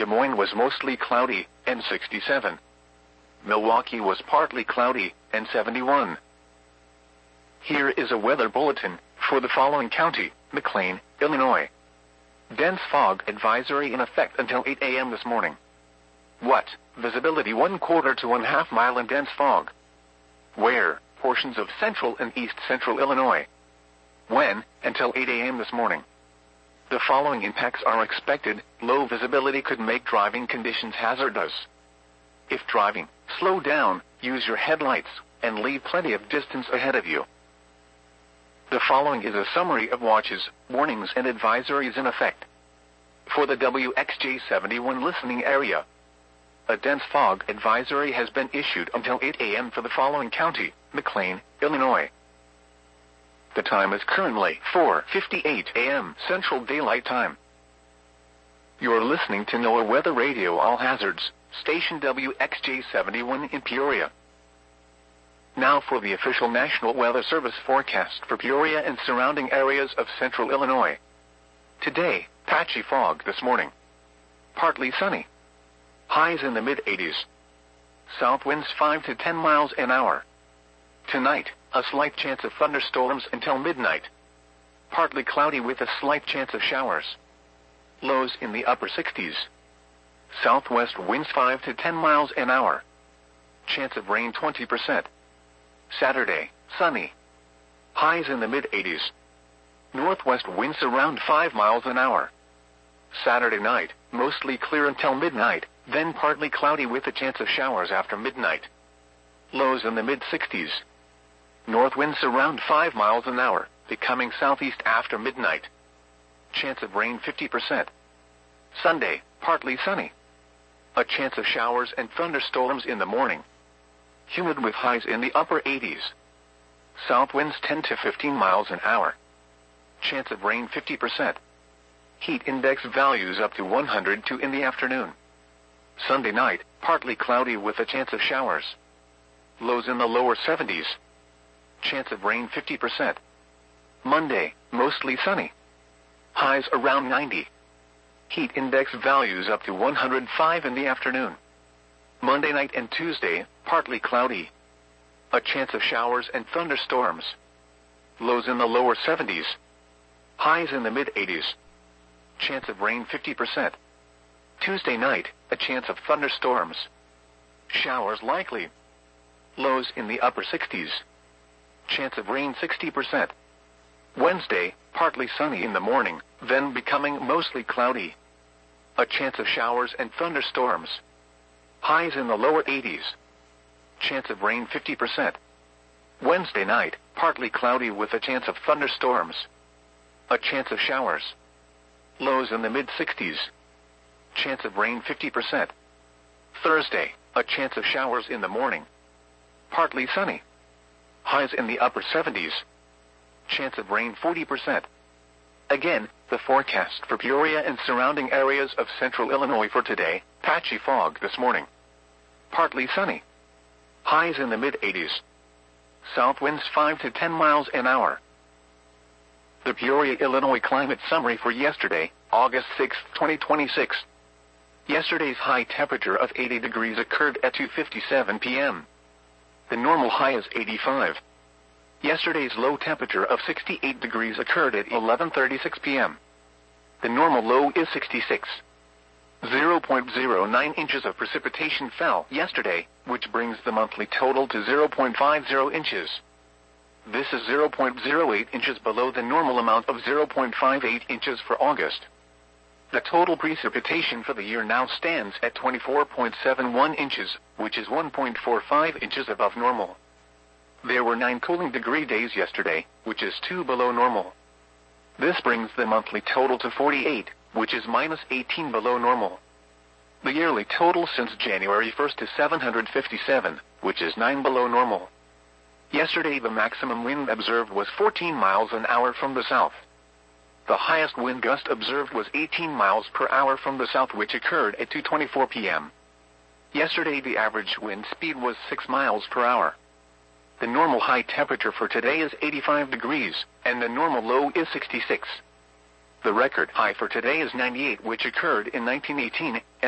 Des Moines was mostly cloudy, and 67. Milwaukee was partly cloudy, and 71. Here is a weather bulletin for the following county: McLean, Illinois. Dense fog advisory in effect until 8 a.m. this morning. What? Visibility 1/4 to 1/2 mile in dense fog. Where? Portions of central and east central Illinois. When? Until 8 a.m. this morning. The following impacts are expected. Low visibility could make driving conditions hazardous. If driving, slow down, use your headlights, and leave plenty of distance ahead of you. The following is a summary of watches, warnings, and advisories in effect. For the WXJ71 listening area, a dense fog advisory has been issued until 8 a.m. for the following county: McLean, Illinois. The time is currently 4:58 a.m. Central Daylight Time. You're listening to NOAA Weather Radio All Hazards, station WXJ71 in Peoria. Now for the official National Weather Service forecast for Peoria and surrounding areas of central Illinois. Today, patchy fog this morning. Partly sunny. Highs in the mid-80s. South winds 5 to 10 miles an hour. Tonight, a slight chance of thunderstorms until midnight. Partly cloudy with a slight chance of showers. Lows in the upper 60s. Southwest winds 5 to 10 miles an hour. Chance of rain 20%. Saturday, sunny. Highs in the mid-80s. Northwest winds around 5 miles an hour. Saturday night, mostly clear until midnight, then partly cloudy with a chance of showers after midnight. Lows in the mid-60s. North winds around 5 miles an hour, becoming southeast after midnight. Chance of rain 50%. Sunday, partly sunny. A chance of showers and thunderstorms in the morning. Humid with highs in the upper 80s. South winds 10 to 15 miles an hour. Chance of rain 50%. Heat index values up to 102 in the afternoon. Sunday night, partly cloudy with a chance of showers. Lows in the lower 70s. Chance of rain 50%. Monday, mostly sunny. Highs around 90. Heat index values up to 105 in the afternoon. Monday night and Tuesday, partly cloudy. A chance of showers and thunderstorms. Lows in the lower 70s. Highs in the mid-80s. Chance of rain 50%. Tuesday night, a chance of thunderstorms. Showers likely. Lows in the upper 60s. Chance of rain 60%. Wednesday, partly sunny in the morning, then becoming mostly cloudy. A chance of showers and thunderstorms. Highs in the lower 80s. Chance of rain 50%. Wednesday night, partly cloudy with a chance of thunderstorms. A chance of showers. Lows in the mid-60s. Chance of rain 50%. Thursday, a chance of showers in the morning. Partly sunny. Highs in the upper 70s. Chance of rain 40%. Again, the forecast for Peoria and surrounding areas of central Illinois for today: patchy fog this morning. Partly sunny. Highs in the mid-80s. South winds 5 to 10 miles an hour. The Peoria, Illinois climate summary for yesterday, August 6, 2026. Yesterday's high temperature of 80 degrees occurred at 2:57 p.m. The normal high is 85. Yesterday's low temperature of 68 degrees occurred at 11:36 p.m. The normal low is 66. 0.09 inches of precipitation fell yesterday, which brings the monthly total to 0.50 inches. This is 0.08 inches below the normal amount of 0.58 inches for August. The total precipitation for the year now stands at 24.71 inches, which is 1.45 inches above normal. There were 9 cooling degree days yesterday, which is 2 below normal. This brings the monthly total to 48, which is minus 18 below normal. The yearly total since January 1st is 757, which is 9 below normal. Yesterday the maximum wind observed was 14 miles an hour from the south. The highest wind gust observed was 18 miles per hour from the south, which occurred at 2:24 p.m. Yesterday the average wind speed was 6 miles per hour. The normal high temperature for today is 85 degrees, and the normal low is 66. The record high for today is 98, which occurred in 1918